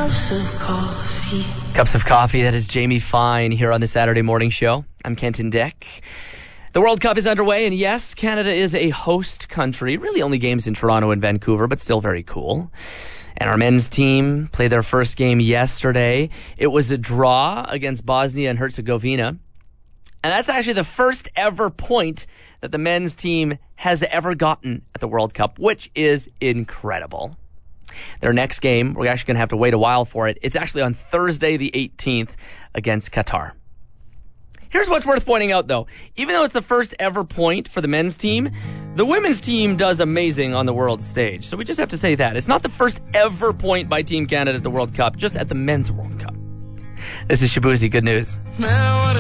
cups of coffee. Cups of coffee, that is Jamie Fine here on the Saturday Morning Show. I'm Kenton Dick. The World Cup is underway, and yes, Canada is a host country. Really only games in Toronto and Vancouver, but still very cool. And our men's team played their first game yesterday. It was a draw against Bosnia and Herzegovina. And that's actually the first ever point that the men's team has ever gotten at the World Cup, which is incredible. Their next game, we're actually going to have to wait a while for it. It's actually on Thursday the 18th against Qatar. Here's what's worth pointing out, though. Even though it's the first ever point for the men's team, the women's team does amazing on the world stage. So we just have to say that. It's not the first ever point by Team Canada at the World Cup, just at the men's World Cup. This is Shabuzi. Good news.